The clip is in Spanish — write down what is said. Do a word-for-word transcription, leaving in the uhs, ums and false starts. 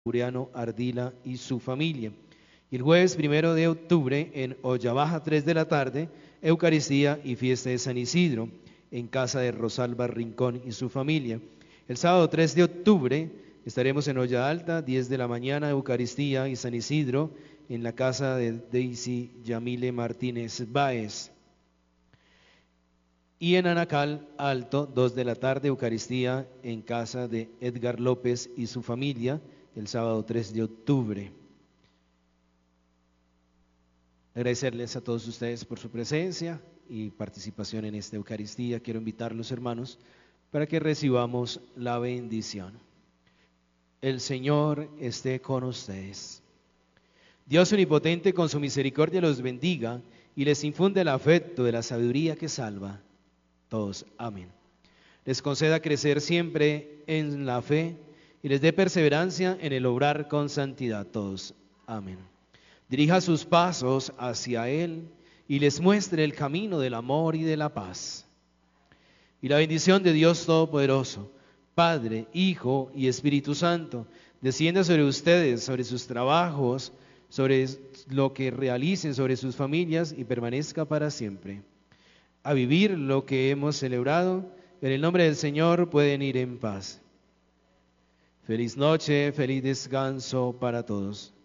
Laureano Ardila y su familia. Y el jueves primero de octubre en Ollabaja, tres de la tarde, Eucaristía y fiesta de San Isidro, en casa de Rosalba Rincón y su familia. El sábado tres de octubre estaremos en Olla Alta, diez de la mañana, Eucaristía y San Isidro, en la casa de Daisy Yamile Martínez Báez. Y en Anacal Alto, dos de la tarde, Eucaristía en casa de Edgar López y su familia, el sábado tres de octubre. Agradecerles a todos ustedes por su presencia y participación en esta Eucaristía. Quiero invitarlos, hermanos, para que recibamos la bendición. El Señor esté con ustedes. Dios omnipotente, con su misericordia los bendiga y les infunde el afecto de la sabiduría que salva. Todos, amén. Les conceda crecer siempre en la fe y les dé perseverancia en el obrar con santidad. Todos, amén. Dirija sus pasos hacia Él y les muestre el camino del amor y de la paz. Y la bendición de Dios Todopoderoso, Padre, Hijo y Espíritu Santo, descienda sobre ustedes, sobre sus trabajos, sobre lo que realicen, sobre sus familias y permanezca para siempre. A vivir lo que hemos celebrado, en el nombre del Señor pueden ir en paz. Feliz noche, feliz descanso para todos.